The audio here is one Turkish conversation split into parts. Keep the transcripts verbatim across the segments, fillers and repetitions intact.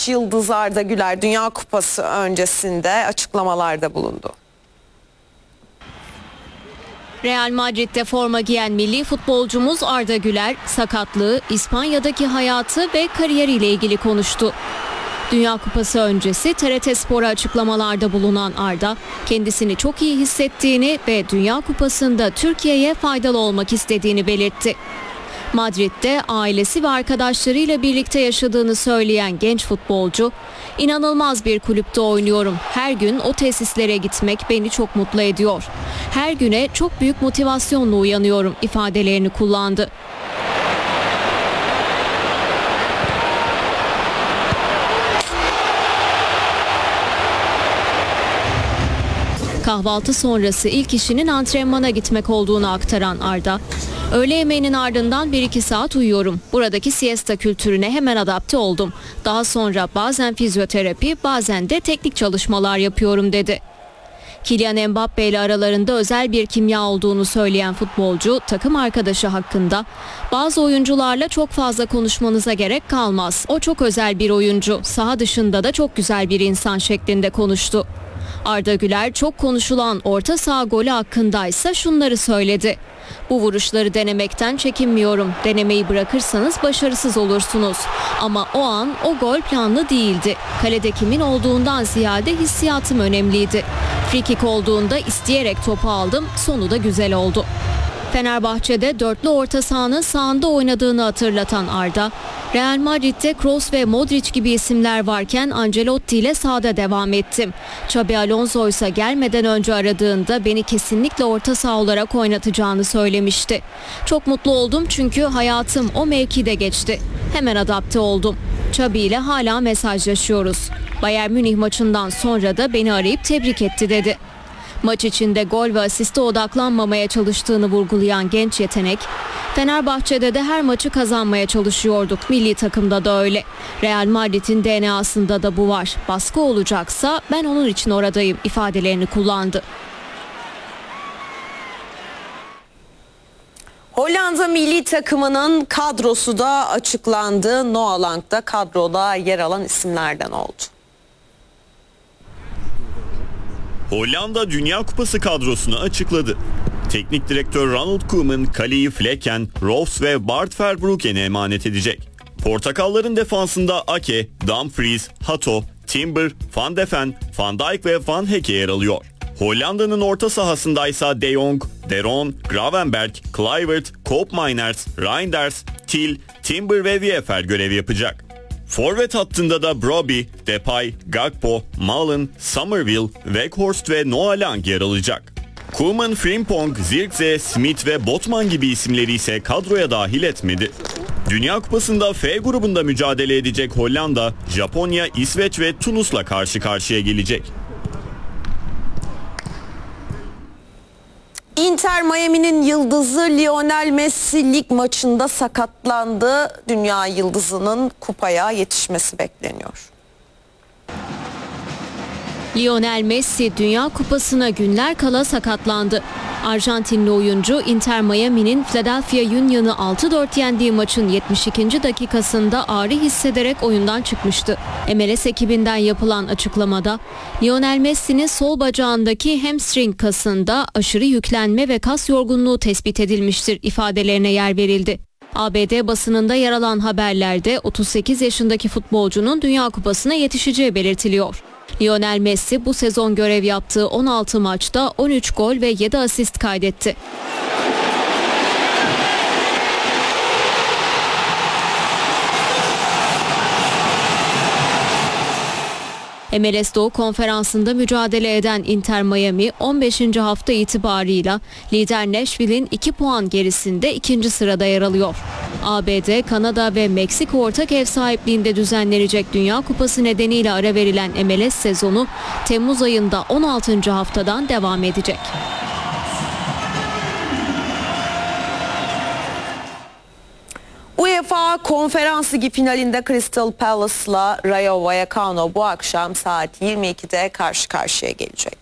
genç yıldız Arda Güler Dünya Kupası öncesinde açıklamalarda bulundu. Real Madrid'de forma giyen milli futbolcumuz Arda Güler, sakatlığı, İspanya'daki hayatı ve kariyeriyle ilgili konuştu. Dünya Kupası öncesi T R T Spor'a açıklamalarda bulunan Arda, kendisini çok iyi hissettiğini ve Dünya Kupası'nda Türkiye'ye faydalı olmak istediğini belirtti. Madrid'de ailesi ve arkadaşlarıyla birlikte yaşadığını söyleyen genç futbolcu, "İnanılmaz bir kulüpte oynuyorum. Her gün o tesislere gitmek beni çok mutlu ediyor. Her güne çok büyük motivasyonla uyanıyorum" ifadelerini kullandı. Kahvaltı sonrası ilk işinin antrenmana gitmek olduğunu aktaran Arda, "Öğle yemeğinin ardından bir iki saat uyuyorum. Buradaki siesta kültürüne hemen adapte oldum. Daha sonra bazen fizyoterapi, bazen de teknik çalışmalar yapıyorum" dedi. Kylian Mbappe ile aralarında özel bir kimya olduğunu söyleyen futbolcu, takım arkadaşı hakkında "Bazı oyuncularla çok fazla konuşmanıza gerek kalmaz. O çok özel bir oyuncu. Saha dışında da çok güzel bir insan" şeklinde konuştu. Arda Güler çok konuşulan orta saha golü hakkındaysa şunları söyledi. "Bu vuruşları denemekten çekinmiyorum. Denemeyi bırakırsanız başarısız olursunuz. Ama o an o gol planlı değildi. Kalede kimin olduğundan ziyade hissiyatım önemliydi. Frikik olduğunda isteyerek topu aldım. Sonu da güzel oldu." Fenerbahçe'de dörtlü orta sahanın sağında oynadığını hatırlatan Arda, "Real Madrid'de Kroos ve Modric gibi isimler varken Ancelotti ile sahada devam ettim. Xabi Alonso ise gelmeden önce aradığında beni kesinlikle orta saha olarak oynatacağını söylemişti. Çok mutlu oldum çünkü hayatım o mevkide geçti. Hemen adapte oldum. Xabi ile hala mesajlaşıyoruz. Bayern Münih maçından sonra da beni arayıp tebrik etti" dedi. Maç içinde gol ve asiste odaklanmamaya çalıştığını vurgulayan genç yetenek, "Fenerbahçe'de de her maçı kazanmaya çalışıyorduk. Milli takımda da öyle. Real Madrid'in D N A'sında da bu var. Baskı olacaksa ben onun için oradayım" ifadelerini kullandı. Hollanda milli takımının kadrosu da açıklandı. Noah Lang da kadroda yer alan isimlerden oldu. Hollanda Dünya Kupası kadrosunu açıkladı. Teknik direktör Ronald Koeman kaleyi Flekken, Roos ve Bart Verbruggen'e emanet edecek. Portakalların defansında Ake, Dumfries, Hato, Timber, Van de Ven, Van Dijk ve Van Hecke yer alıyor. Hollanda'nın orta sahasındaysa De Jong, De Roon, Gravenberch, Kluivert, Koopmeiners, Reinders, Til, Timber ve Wiefer görev yapacak. Forvet hattında da Brobbey, Depay, Gakpo, Malen, Somerville, Weghorst ve Noah Lang yer alacak. Koeman, Frimpong, Zirkzee, Smith ve Botman gibi isimleri ise kadroya dahil etmedi. Dünya Kupası'nda F grubunda mücadele edecek Hollanda, Japonya, İsveç ve Tunus'la karşı karşıya gelecek. Inter Miami'nin yıldızı Lionel Messi lig maçında sakatlandı. Dünya yıldızının kupaya yetişmesi bekleniyor. Lionel Messi Dünya Kupası'na günler kala sakatlandı. Arjantinli oyuncu Inter Miami'nin Philadelphia Union'u altı dört yendiği maçın yetmiş ikinci dakikasında ağrı hissederek oyundan çıkmıştı. M L S ekibinden yapılan açıklamada Lionel Messi'nin sol bacağındaki hamstring kasında aşırı yüklenme ve kas yorgunluğu tespit edilmiştir ifadelerine yer verildi. A B D basınında yer alan haberlerde otuz sekiz yaşındaki futbolcunun Dünya Kupası'na yetişeceği belirtiliyor. Lionel Messi bu sezon görev yaptığı on altı maçta on üç gol ve yedi asist kaydetti. M L S Doğu Konferansı'nda mücadele eden Inter Miami on beşinci hafta itibarıyla lider Nashville'in iki puan gerisinde ikinci sırada yer alıyor. A B D, Kanada ve Meksika ortak ev sahipliğinde düzenlenecek Dünya Kupası nedeniyle ara verilen M L S sezonu Temmuz ayında on altıncı haftadan devam edecek. UEFA Konferans Ligi finalinde Crystal Palace'la Rayo Vallecano bu akşam saat yirmi ikide karşı karşıya gelecek.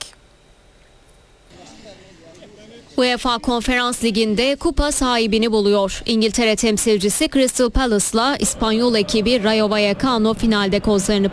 UEFA Konferans Ligi'nde kupa sahibini buluyor. İngiltere temsilcisi Crystal Palace'la İspanyol ekibi Rayo Vallecano finalde kozlarını